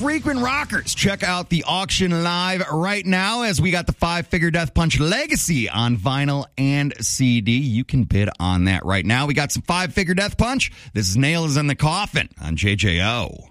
Frequent rockers, check out the auction live right now as we got the 5-Figure Death Punch Legacy on vinyl and CD. You can bid on that right now. We got some 5-Figure Death Punch. This is Nails in the Coffin on JJO.